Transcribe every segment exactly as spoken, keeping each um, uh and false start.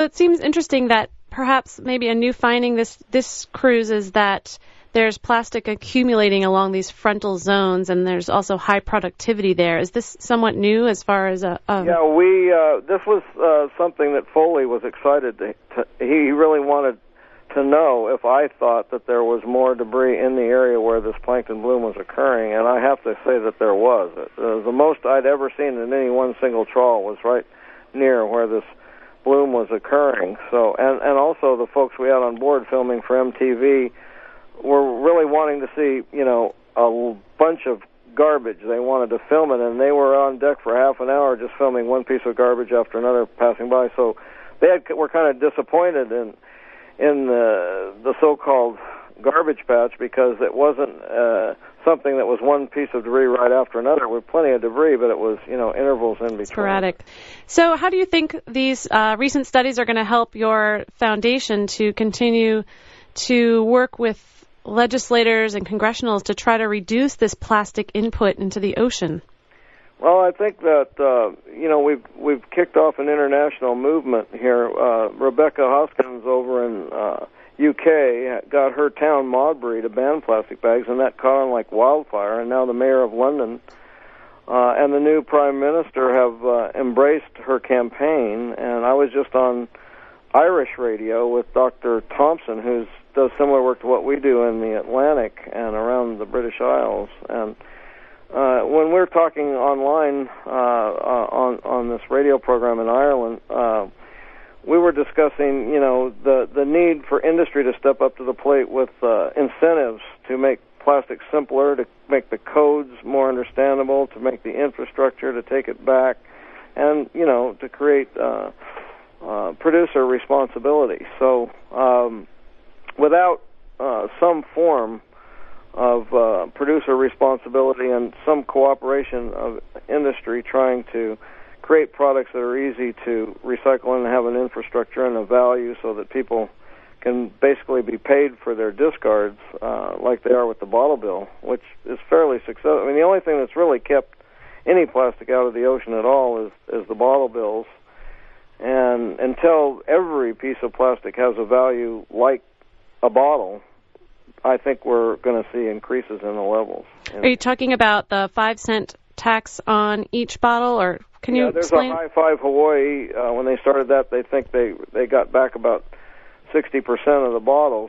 It seems interesting that perhaps maybe a new finding this this cruise is that there's plastic accumulating along these frontal zones, and there's also high productivity there. Is this somewhat new as far as a... a yeah, we, uh, this was uh, something that Foley was excited to, to, he really wanted to know if I thought that there was more debris in the area where this plankton bloom was occurring, and I have to say that there was. Uh, the most I'd ever seen in any one single trawl was right near where this bloom was occurring. So, and, and also the folks we had on board filming for M T V were really wanting to see, you know, a bunch of garbage. They wanted to film it, and they were on deck for half an hour just filming one piece of garbage after another passing by. So they had, were kind of disappointed in in the, the so-called garbage patch because it wasn't uh, something that was one piece of debris right after another. With plenty of debris, but it was, you know, intervals in between. Sporadic. So how do you think these uh, recent studies are going to help your foundation to continue to work with legislators and congressionals to try to reduce this plastic input into the ocean? Well, I think that uh, you know we've we've kicked off an international movement here. Uh, Rebecca Hoskins over in uh, U K got her town, Modbury, to ban plastic bags, and that caught on like wildfire. And now the mayor of London uh, and the new prime minister have uh, embraced her campaign. And I was just on Irish radio with Doctor Thompson, who's does similar work to what we do in the Atlantic and around the British Isles. And uh, when we're talking online uh, uh, on on this radio program in Ireland, uh, we were discussing, you know, the the need for industry to step up to the plate with uh, incentives to make plastic simpler, to make the codes more understandable, to make the infrastructure, to take it back, and, you know, to create uh, uh, producer responsibility. So um, without uh, some form of uh, producer responsibility and some cooperation of industry trying to create products that are easy to recycle and have an infrastructure and a value so that people can basically be paid for their discards uh, like they are with the bottle bill, which is fairly successful. I mean, the only thing that's really kept any plastic out of the ocean at all is, is the bottle bills. And until every piece of plastic has a value like a bottle, I think we're going to see increases in the levels. Are you talking about the five cent tax on each bottle, or can you yeah, there's explain? a High Five Hawaii. Uh, when they started that, they think they they got back about sixty percent of the bottles.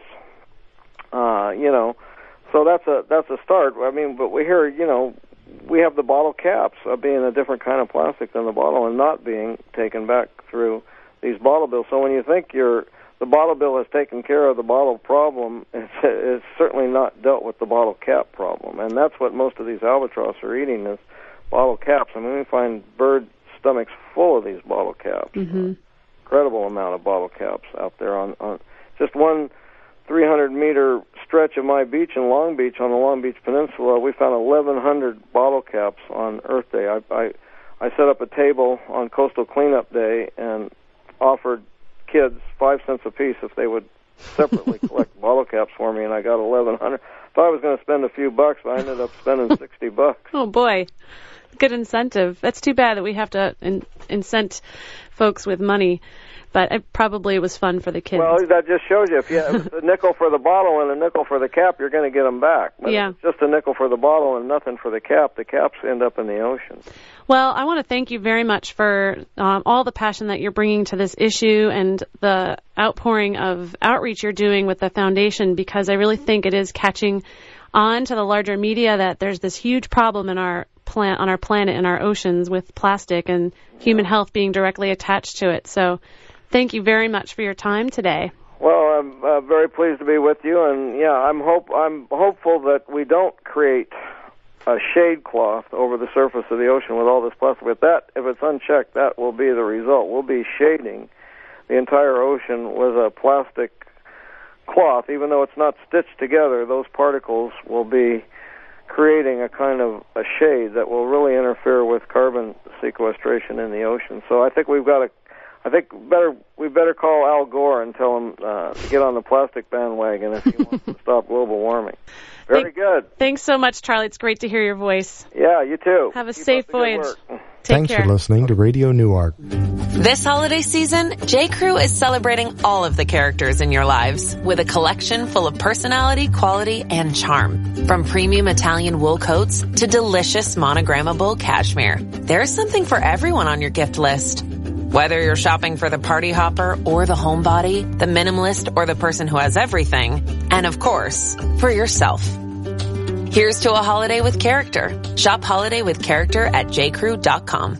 Uh, you know, so that's a that's a start. I mean, but we hear, you know, we have the bottle caps uh, being a different kind of plastic than the bottle and not being taken back through these bottle bills. So when you think you're the bottle bill has taken care of the bottle problem, It's, it's certainly not dealt with the bottle cap problem. And that's what most of these albatross are eating is bottle caps. I mean, we find bird stomachs full of these bottle caps. Mm-hmm. Incredible amount of bottle caps out there on, on just one three hundred meter stretch of my beach in Long Beach on the Long Beach Peninsula. We found eleven hundred bottle caps on Earth Day. I, I, I set up a table on Coastal Cleanup Day and offered kids five cents a piece if they would separately collect bottle caps for me, and I got eleven hundred. Thought I was going to spend a few bucks, but I ended up spending sixty bucks. Oh boy, good incentive. That's too bad that we have to in- incent folks with money, but it probably was fun for the kids. Well, that just shows you if you have a nickel for the bottle and a nickel for the cap, you're going to get them back. But yeah. if it's just a nickel for the bottle and nothing for the cap, the caps end up in the ocean. Well, I want to thank you very much for um, all the passion that you're bringing to this issue and the outpouring of outreach you're doing with the foundation, because I really think it is catching on to the larger media that there's this huge problem in our plant, on our planet, in our oceans with plastic and human health being directly attached to it. So thank you very much for your time today. Well, I'm uh, very pleased to be with you, and yeah, I'm hope I'm hopeful that we don't create a shade cloth over the surface of the ocean with all this plastic. But that, if it's unchecked, that will be the result. We'll be shading the entire ocean with a plastic cloth. Even though it's not stitched together, those particles will be creating a kind of a shade that will really interfere with carbon sequestration in the ocean. So I think we've got to I think better we better call Al Gore and tell him uh, to get on the plastic bandwagon if he wants to stop global warming. Very Thank, good. Thanks so much, Charlie. It's great to hear your voice. Yeah, you too. Have a Keep safe up the good voyage. work. Take Thanks care. for listening to Radio Newark. This holiday season, J. Crew is celebrating all of the characters in your lives with a collection full of personality, quality, and charm. From premium Italian wool coats to delicious monogrammable cashmere, there's something for everyone on your gift list. Whether you're shopping for the party hopper or the homebody, the minimalist or the person who has everything, and of course, for yourself. Here's to a holiday with character. Shop holiday with character at j crew dot com.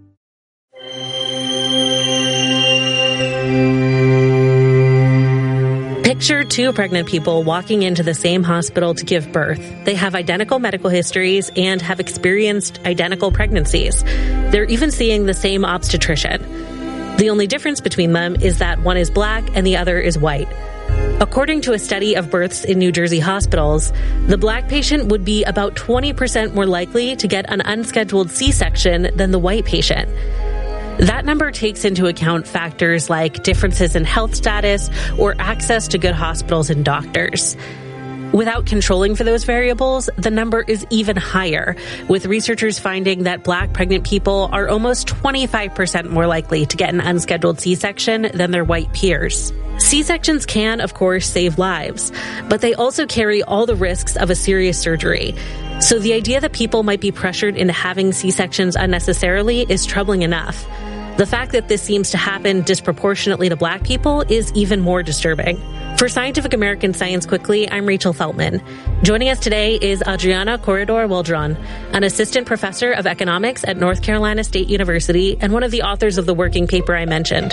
Picture two pregnant people walking into the same hospital to give birth. They have identical medical histories and have experienced identical pregnancies. They're even seeing the same obstetrician. The only difference between them is that one is black and the other is white. According to a study of births in New Jersey hospitals, the black patient would be about twenty percent more likely to get an unscheduled C-section than the white patient. That number takes into account factors like differences in health status or access to good hospitals and doctors. Without controlling for those variables, the number is even higher, with researchers finding that black pregnant people are almost twenty-five percent more likely to get an unscheduled C-section than their white peers. C-sections can, of course, save lives, but they also carry all the risks of a serious surgery. So the idea that people might be pressured into having C-sections unnecessarily is troubling enough. The fact that this seems to happen disproportionately to black people is even more disturbing. For Scientific American Science Quickly, I'm Rachel Feltman. Joining us today is Adriana Corredor-Waldron, an assistant professor of economics at North Carolina State University and one of the authors of the working paper I mentioned.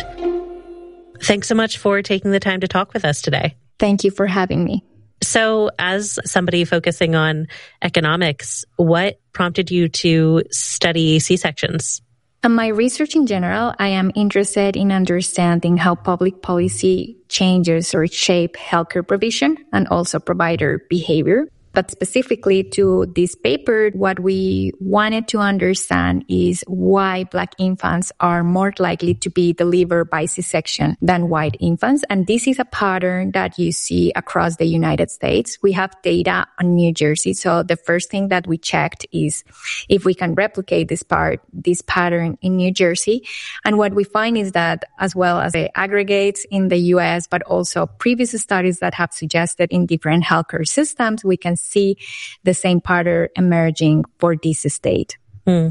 Thanks so much for taking the time to talk with us today. Thank you for having me. So, as somebody focusing on economics, what prompted you to study C-sections? In my research in general, I am interested in understanding how public policy changes or shape healthcare provision and also provider behavior. But specifically to this paper, what we wanted to understand is why Black infants are more likely to be delivered by C-section than white infants. And this is a pattern that you see across the United States. We have data on New Jersey. So the first thing that we checked is if we can replicate this part, this pattern in New Jersey. And what we find is that as well as the aggregates in the U S, but also previous studies that have suggested in different healthcare systems, we can see the same pattern emerging for this state. Mm.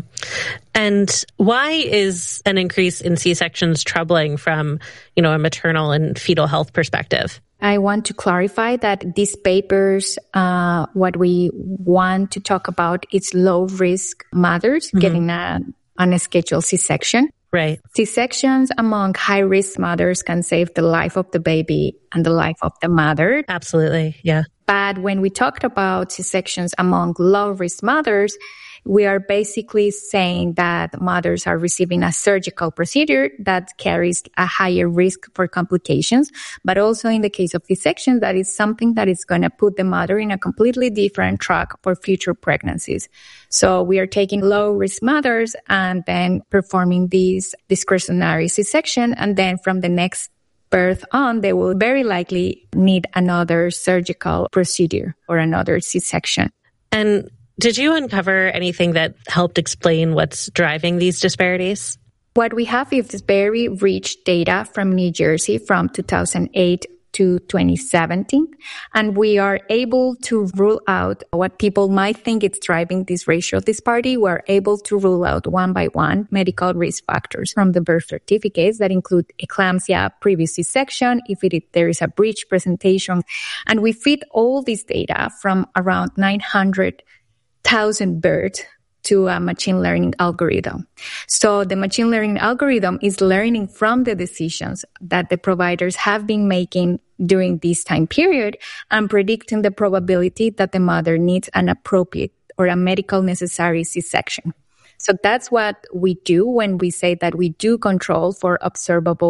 And why is an increase in C-sections troubling from, you know, a maternal and fetal health perspective? I want to clarify that these papers, uh, what we want to talk about is low-risk mothers mm-hmm. getting a unscheduled C-section. Right. C-sections among high-risk mothers can save the life of the baby and the life of the mother. Absolutely, yeah. But when we talked about C-sections among low-risk mothers, we are basically saying that mothers are receiving a surgical procedure that carries a higher risk for complications. But also in the case of C-sections, that is something that is going to put the mother in a completely different track for future pregnancies. So we are taking low-risk mothers and then performing this discretionary C-section. And then from the next birth on, they will very likely need another surgical procedure or another C-section. And did you uncover anything that helped explain what's driving these disparities? What we have is very rich data from New Jersey from two thousand eight to twenty seventeen, and we are able to rule out what people might think is driving this racial disparity. We're able to rule out one by one medical risk factors from the birth certificates that include eclampsia, previous C-section, if it, there is a breech presentation, and we feed all this data from around nine hundred thousand births to a machine learning algorithm. So the machine learning algorithm is learning from the decisions that the providers have been making during this time period and predicting the probability that the mother needs an appropriate or a medical necessary C-section. So that's what we do when we say that we do control for observable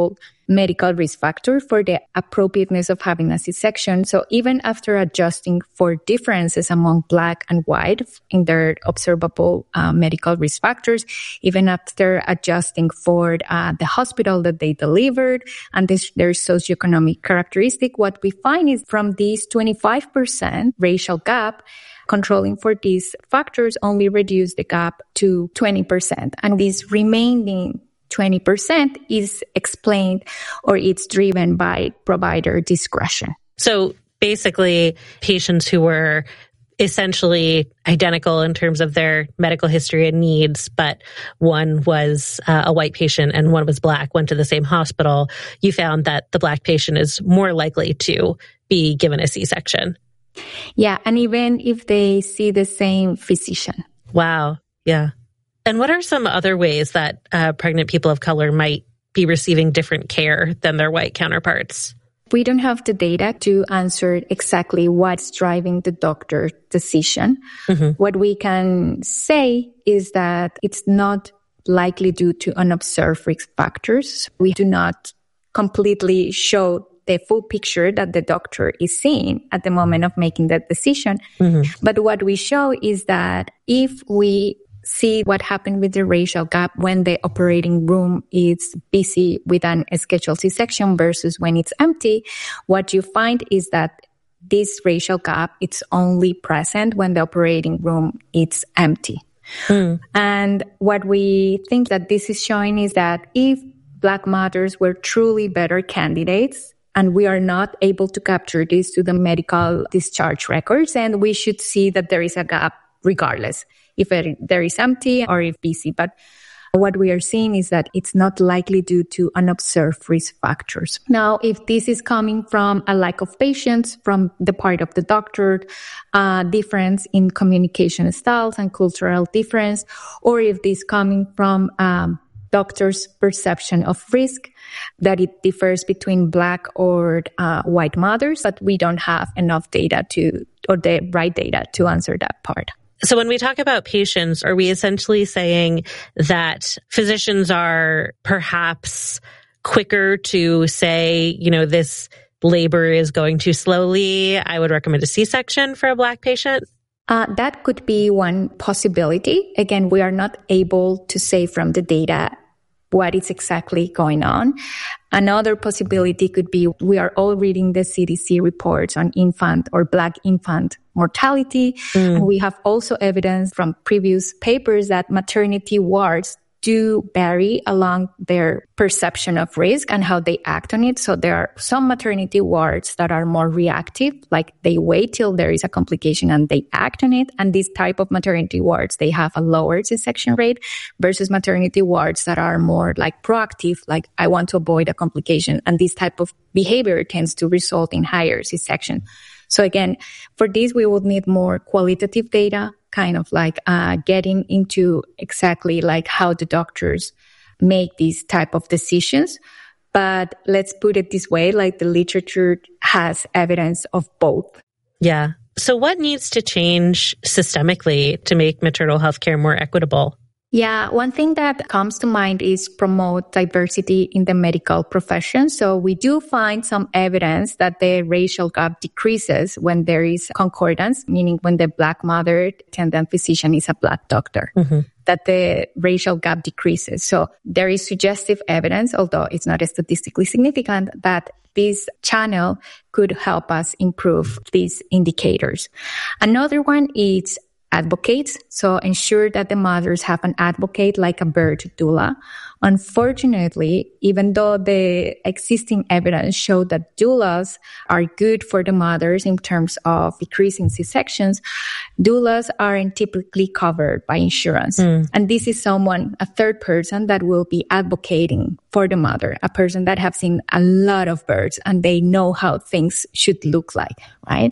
medical risk factor for the appropriateness of having a C-section. So even after adjusting for differences among Black and white in their observable uh, medical risk factors, even after adjusting for uh, the hospital that they delivered and this, their socioeconomic characteristic, what we find is from these twenty-five percent racial gap, controlling for these factors only reduce the gap to twenty percent. And this remaining twenty percent is explained or it's driven by provider discretion. So basically, patients who were essentially identical in terms of their medical history and needs, but one was uh, a white patient and one was Black, went to the same hospital, you found that the Black patient is more likely to be given a C-section. Yeah, and even if they see the same physician. Wow. Yeah. And what are some other ways that uh, pregnant people of color might be receiving different care than their white counterparts? We don't have the data to answer exactly what's driving the doctor's decision. Mm-hmm. What we can say is that it's not likely due to unobserved risk factors. We do not completely show the full picture that the doctor is seeing at the moment of making that decision. Mm-hmm. But what we show is that if we see what happened with the racial gap when the operating room is busy with an scheduled C-section versus when it's empty, what you find is that this racial gap, it's only present when the operating room is empty. Mm. And what we think that this is showing is that if Black mothers were truly better candidates, and we are not able to capture this to the medical discharge records, and we should see that there is a gap regardless if it, there is empty or if busy. But what we are seeing is that it's not likely due to unobserved risk factors. Now, if this is coming from a lack of patience from the part of the doctor, uh, difference in communication styles and cultural difference, or if this is coming from um, doctor's perception of risk, that it differs between Black or uh, white mothers, but we don't have enough data to, or the right data to answer that part. So when we talk about patients, are we essentially saying that physicians are perhaps quicker to say, you know, this labor is going too slowly, I would recommend a C-section for a Black patient? Uh, that could be one possibility. Again, we are not able to say from the data what is exactly going on. Another possibility could be we are all reading the C D C reports on infant or Black infant mortality. Mm. And we have also evidence from previous papers that maternity wards do vary along their perception of risk and how they act on it. So there are some maternity wards that are more reactive, like they wait till there is a complication and they act on it. And this type of maternity wards, they have a lower C-section rate versus maternity wards that are more like proactive, like I want to avoid a complication. And this type of behavior tends to result in higher C-section. So again, for this, we would need more qualitative data, kind of like uh, getting into exactly like how the doctors make these type of decisions. But let's put it this way, like the literature has evidence of both. Yeah. So what needs to change systemically to make maternal health care more equitable? Yeah, one thing that comes to mind is promote diversity in the medical profession. So we do find some evidence that the racial gap decreases when there is concordance, meaning when the Black mother attendant physician is a Black doctor, mm-hmm. that the racial gap decreases. So there is suggestive evidence, although it's not statistically significant, that this channel could help us improve these indicators. Another one is advocates. So ensure that the mothers have an advocate like a birth doula. Unfortunately, even though the existing evidence showed that doulas are good for the mothers in terms of decreasing C-sections, doulas aren't typically covered by insurance. Mm. And this is someone, a third person that will be advocating for the mother, a person that have seen a lot of births and they know how things should look like, right?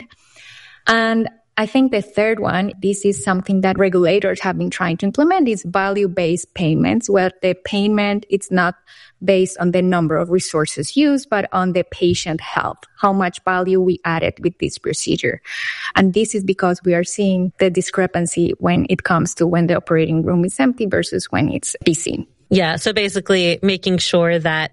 And I think the third one, this is something that regulators have been trying to implement, is value-based payments, where the payment, it's not based on the number of resources used, but on the patient health, how much value we added with this procedure. And this is because we are seeing the discrepancy when it comes to when the operating room is empty versus when it's busy. Yeah, so basically making sure that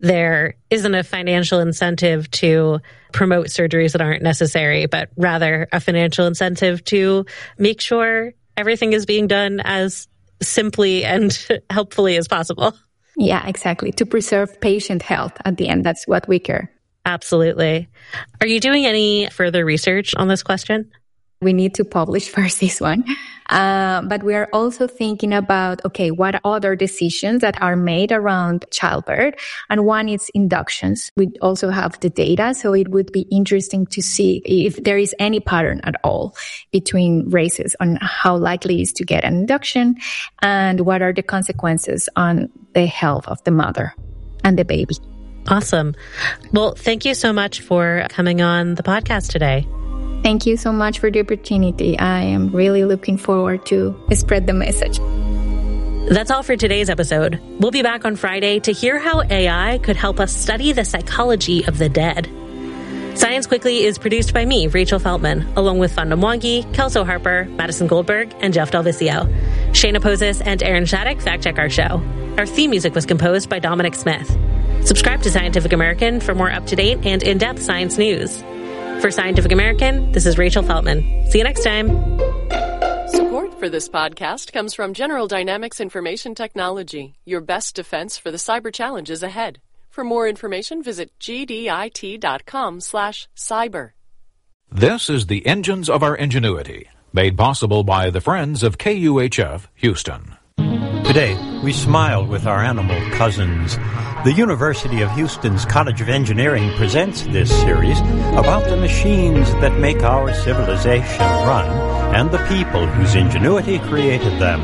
there isn't a financial incentive to promote surgeries that aren't necessary, but rather a financial incentive to make sure everything is being done as simply and helpfully as possible. Yeah, exactly. To preserve patient health at the end. That's what we care. Absolutely. Are you doing any further research on this question? We need to publish first this one. Uh, but we are also thinking about, okay, what other decisions that are made around childbirth? And one is inductions. We also have the data, so it would be interesting to see if there is any pattern at all between races on how likely it is to get an induction and what are the consequences on the health of the mother and the baby. Awesome. Well, thank you so much for coming on the podcast today. Thank you so much for the opportunity. I am really looking forward to spread the message. That's all for today's episode. We'll be back on Friday to hear how A I could help us study the psychology of the dead. Science Quickly is produced by me, Rachel Feltman, along with Funda Mwangi, Kelso Harper, Madison Goldberg, and Jeff Delvicio. Shayna Pozis and Aaron Shattuck fact-check our show. Our theme music was composed by Dominic Smith. Subscribe to Scientific American for more up-to-date and in-depth science news. For Scientific American, this is Rachel Feltman. See you next time. Support for this podcast comes from General Dynamics Information Technology, your best defense for the cyber challenges ahead. For more information, visit gdit.com slash cyber. This is the Engines of Our Ingenuity, made possible by the Friends of K U H F Houston. Today, we smile with our animal cousins. The University of Houston's College of Engineering presents this series about the machines that make our civilization run and the people whose ingenuity created them.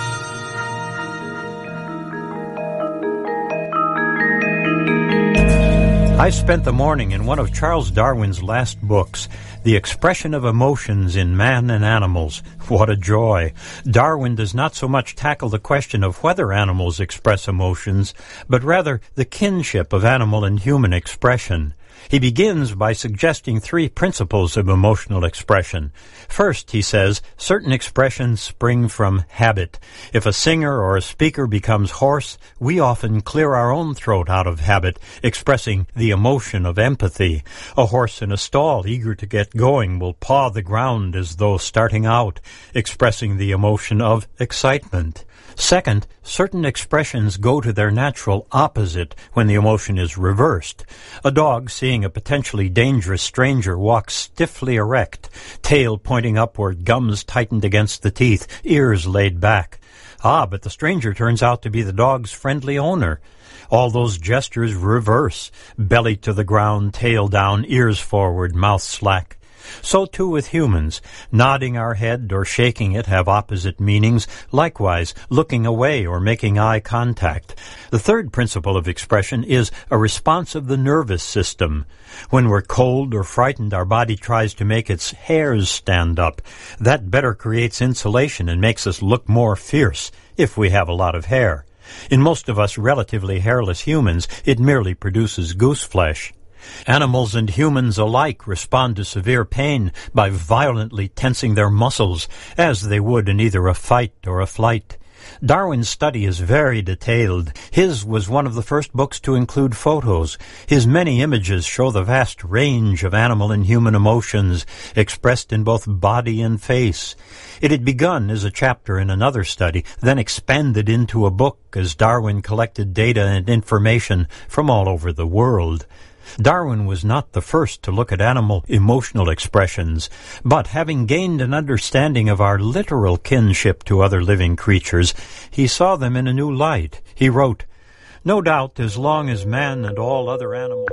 I spent the morning in one of Charles Darwin's last books, The Expression of Emotions in Man and Animals. What a joy! Darwin does not so much tackle the question of whether animals express emotions, but rather the kinship of animal and human expression. He begins by suggesting three principles of emotional expression. First, he says, certain expressions spring from habit. If a singer or a speaker becomes hoarse, we often clear our own throat out of habit, expressing the emotion of empathy. A horse in a stall, eager to get going, will paw the ground as though starting out, expressing the emotion of excitement. Second, certain expressions go to their natural opposite when the emotion is reversed. A dog, seeing a potentially dangerous stranger, walks stiffly erect, tail pointing upward, gums tightened against the teeth, ears laid back. Ah, but the stranger turns out to be the dog's friendly owner. All those gestures reverse, belly to the ground, tail down, ears forward, mouth slack. So too with humans. Nodding our head or shaking it have opposite meanings. Likewise, looking away or making eye contact. The third principle of expression is a response of the nervous system. When we're cold or frightened, our body tries to make its hairs stand up. That better creates insulation and makes us look more fierce, if we have a lot of hair. In most of us relatively hairless humans, it merely produces goose flesh. Animals and humans alike respond to severe pain by violently tensing their muscles, as they would in either a fight or a flight. Darwin's study is very detailed. His was one of the first books to include photos. His many images show the vast range of animal and human emotions expressed in both body and face. It had begun as a chapter in another study, then expanded into a book as Darwin collected data and information from all over the world. Darwin was not the first to look at animal emotional expressions, but having gained an understanding of our literal kinship to other living creatures, he saw them in a new light. He wrote, "No doubt, as long as man and all other animals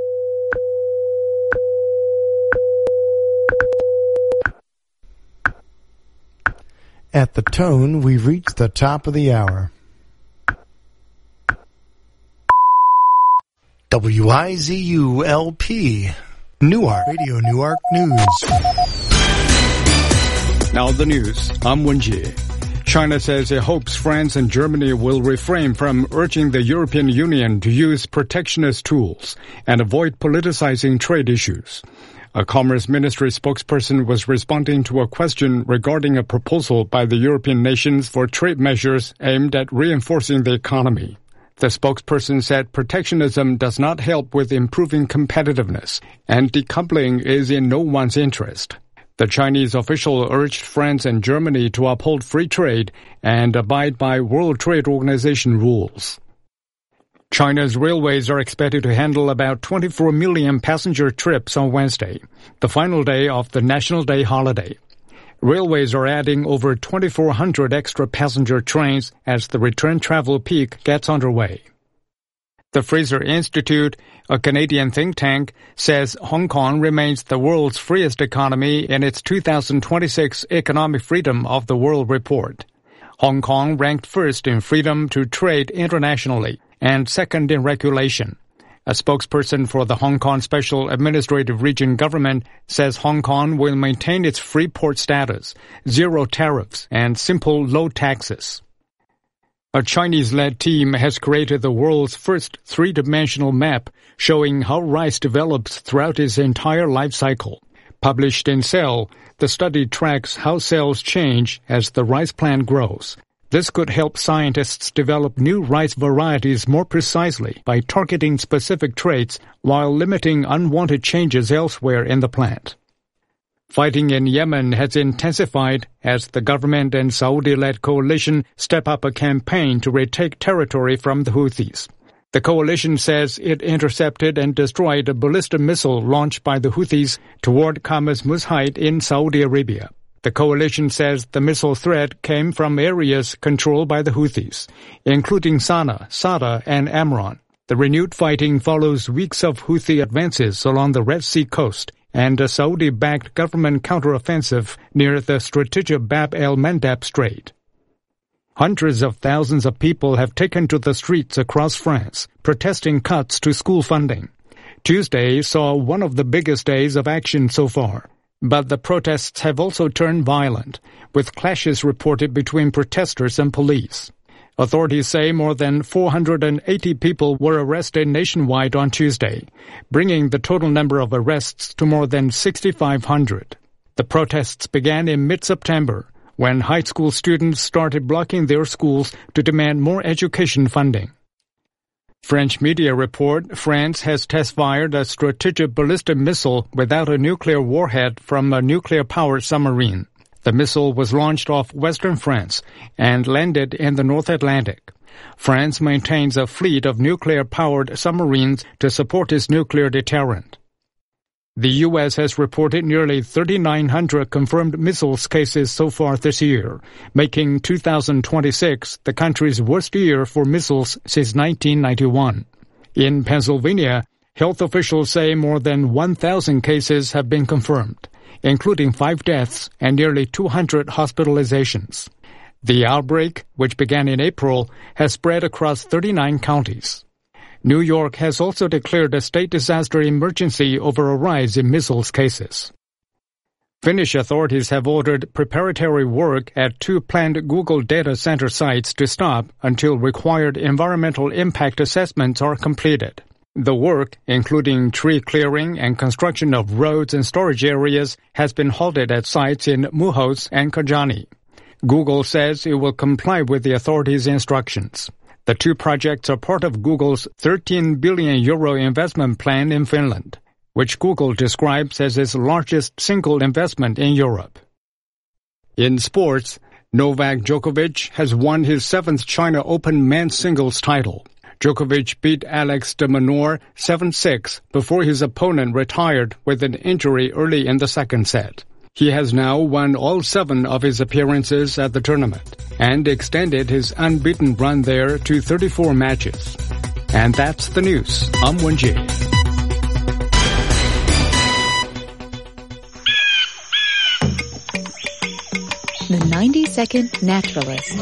are..." At the tone, we've reached the top of the hour. W I Z U L P, Newark, Radio Newark News. Now the news. I'm Wen-ji. China says it hopes France and Germany will refrain from urging the European Union to use protectionist tools and avoid politicizing trade issues. A Commerce Ministry spokesperson was responding to a question regarding a proposal by the European nations for trade measures aimed at reinforcing the economy. The spokesperson said protectionism does not help with improving competitiveness, and decoupling is in no one's interest. The Chinese official urged France and Germany to uphold free trade and abide by World Trade Organization rules. China's railways are expected to handle about twenty-four million passenger trips on Wednesday, the final day of the National Day holiday. Railways are adding over twenty-four hundred extra passenger trains as the return travel peak gets underway. The Fraser Institute, a Canadian think tank, says Hong Kong remains the world's freest economy in its two thousand twenty-six Economic Freedom of the World report. Hong Kong ranked first in freedom to trade internationally and second in regulation. A spokesperson for the Hong Kong Special Administrative Region government says Hong Kong will maintain its free port status, zero tariffs, and simple low taxes. A Chinese-led team has created the world's first three-dimensional map showing how rice develops throughout its entire life cycle. Published in Cell, the study tracks how cells change as the rice plant grows. This could help scientists develop new rice varieties more precisely by targeting specific traits while limiting unwanted changes elsewhere in the plant. Fighting in Yemen has intensified as the government and Saudi-led coalition step up a campaign to retake territory from the Houthis. The coalition says it intercepted and destroyed a ballistic missile launched by the Houthis toward Qam's Mushaid in Saudi Arabia. The coalition says the missile threat came from areas controlled by the Houthis, including Sana'a, Sada, and Amran. The renewed fighting follows weeks of Houthi advances along the Red Sea coast and a Saudi-backed government counteroffensive near the strategic Bab el-Mandeb Strait. Hundreds of thousands of people have taken to the streets across France, protesting cuts to school funding. Tuesday saw one of the biggest days of action so far. But the protests have also turned violent, with clashes reported between protesters and police. Authorities say more than four hundred eighty people were arrested nationwide on Tuesday, bringing the total number of arrests to more than six thousand five hundred. The protests began in mid-September, when high school students started blocking their schools to demand more education funding. French media report France has test-fired a strategic ballistic missile without a nuclear warhead from a nuclear-powered submarine. The missile was launched off western France and landed in the North Atlantic. France maintains a fleet of nuclear-powered submarines to support its nuclear deterrent. The U S has reported nearly three thousand nine hundred confirmed missiles cases so far this year, making two thousand twenty-six the country's worst year for missiles since nineteen ninety-one. In Pennsylvania, health officials say more than one thousand cases have been confirmed, including five deaths and nearly two hundred hospitalizations. The outbreak, which began in April, has spread across thirty-nine counties. New York has also declared a state disaster emergency over a rise in missiles cases. Finnish authorities have ordered preparatory work at two planned Google data center sites to stop until required environmental impact assessments are completed. The work, including tree clearing and construction of roads and storage areas, has been halted at sites in Muhos and Kajaani. Google says it will comply with the authorities' instructions. The two projects are part of Google's thirteen billion euro investment plan in Finland, which Google describes as its largest single investment in Europe. In sports, Novak Djokovic has won his seventh China Open men's singles title. Djokovic beat Alex de Minaur seven six before his opponent retired with an injury early in the second set. He has now won all seven of his appearances at the tournament and extended his unbeaten run there to thirty-four matches. And that's the news. I'm Wen-Jie. The ninety-second Naturalist.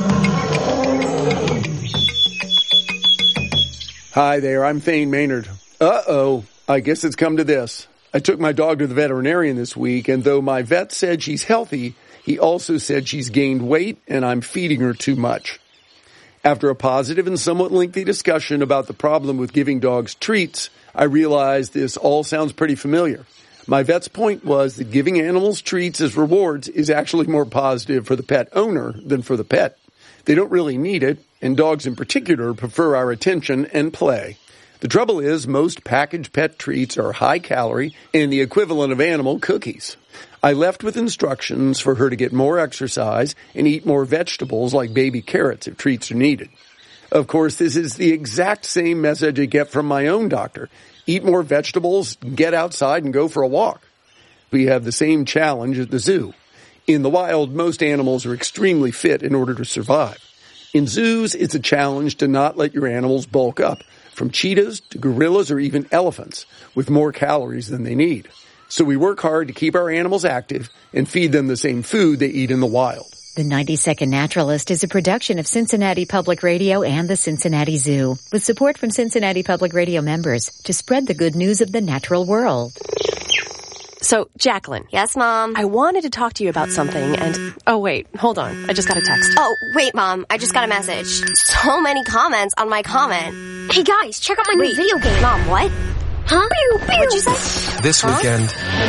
Hi there, I'm Thane Maynard. Uh-oh, I guess it's come to this. I took my dog to the veterinarian this week, and though my vet said she's healthy, he also said she's gained weight and I'm feeding her too much. After a positive and somewhat lengthy discussion about the problem with giving dogs treats, I realized this all sounds pretty familiar. My vet's point was that giving animals treats as rewards is actually more positive for the pet owner than for the pet. They don't really need it, and dogs in particular prefer our attention and play. The trouble is, most packaged pet treats are high-calorie and the equivalent of animal cookies. I left with instructions for her to get more exercise and eat more vegetables like baby carrots if treats are needed. Of course, this is the exact same message I get from my own doctor. Eat more vegetables, get outside, and go for a walk. We have the same challenge at the zoo. In the wild, most animals are extremely fit in order to survive. In zoos, it's a challenge to not let your animals bulk up, from cheetahs to gorillas or even elephants, with more calories than they need. So we work hard to keep our animals active and feed them the same food they eat in the wild. The ninety second Naturalist is a production of Cincinnati Public Radio and the Cincinnati Zoo, with support from Cincinnati Public Radio members to spread the good news of the natural world. So, Jacqueline. Yes, Mom? I wanted to talk to you about something, and... Oh, wait. Hold on. I just got a text. Oh, wait, Mom. I just got a message. So many comments on my comment. Hey, guys, check out my wait. new video game. Mom, what? Huh? Pew, pew. What'd you say? This huh? weekend,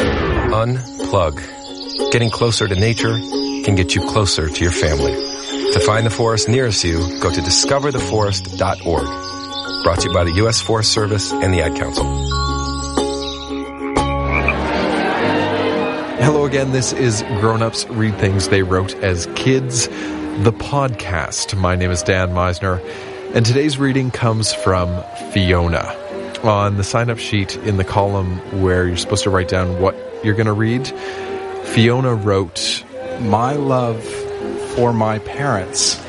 unplug. Getting closer to nature can get you closer to your family. To find the forest nearest you, go to discover the forest dot org. Brought to you by the U S Forest Service and the Ad Council. Hello again, this is Grown Ups Read Things They Wrote as Kids, the podcast. My name is Dan Meisner, and today's reading comes from Fiona. On the sign-up sheet in the column where you're supposed to write down what you're going to read, Fiona wrote, "My love for my parents."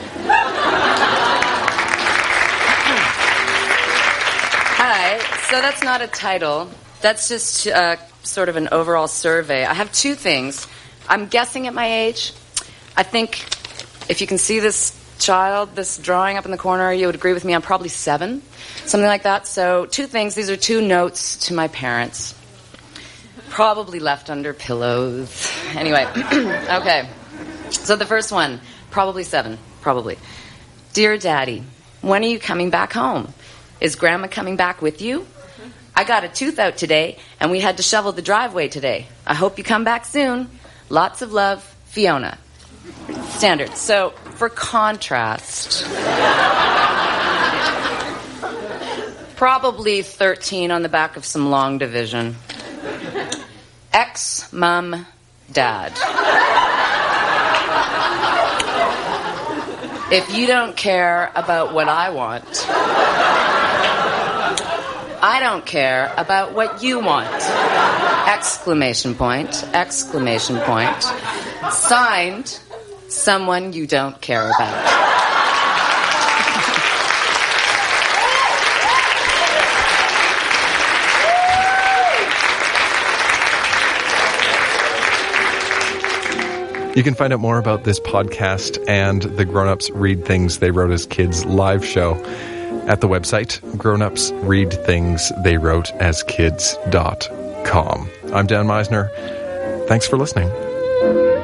Hi, so that's not a title. That's just uh, sort of an overall survey. I have two things. I'm guessing at my age. I think if you can see this child, this drawing up in the corner, you would agree with me. I'm probably seven, something like that. So two things. These are two notes to my parents. Probably left under pillows. Anyway, okay. So the first one, probably seven, probably. Dear Daddy, when are you coming back home? Is Grandma coming back with you? I got a tooth out today, and we had to shovel the driveway today. I hope you come back soon. Lots of love, Fiona. Standard. So, for contrast, probably thirteen on the back of some long division. Ex-mum, dad. If you don't care about what I want, I don't care about what you want. Exclamation point, exclamation point. Signed, someone you don't care about. You can find out more about this podcast and the Grown Ups Read Things They Wrote as Kids live show at the website, grown ups read things they wrote as kids dot com. I'm Dan Meisner. Thanks for listening.